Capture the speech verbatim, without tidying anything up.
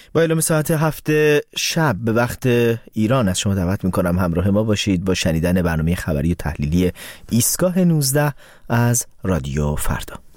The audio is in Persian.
با اعلام ساعت هفت شب به وقت ایران از شما دعوت میکنم همراه ما باشید با شنیدن برنامه خبری و تحلیلی ایستگاه نوزده از رادیو فردا.